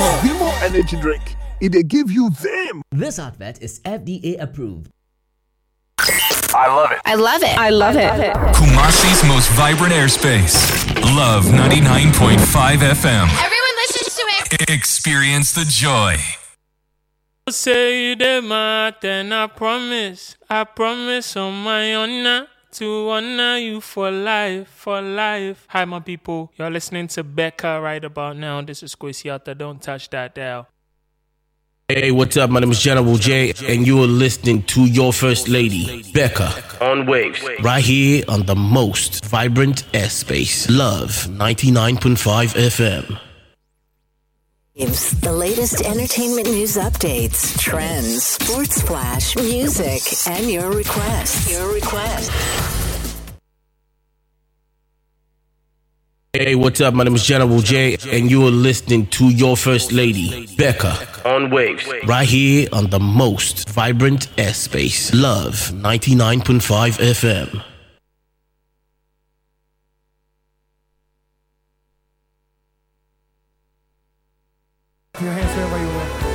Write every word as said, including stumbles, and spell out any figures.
Vimo Energy Drink. It they give you them. This advert is F D A approved. I love it. I love it. I love it. Kumasi's most vibrant airspace. Love ninety-nine point five F M. Everyone listens to it. Experience the joy. Say you did my then I promise, I promise on my honor to honor you for life, for life. Hi, my people. You're listening to Becca right about now. This is Kwesiata. Don't touch that dial. Hey, what's up? My name is General J, and you are listening to your first lady, Becca, on Waves, right here on the most vibrant airspace. Love ninety-nine point five F M. The latest entertainment news updates, trends, sports flash, music, and your requests. Your requests. Hey, what's up? My name is General J, and you are listening to your first lady, Becca, on Waves, right here on the most vibrant airspace. Love ninety-nine point five F M. Your hands wherever you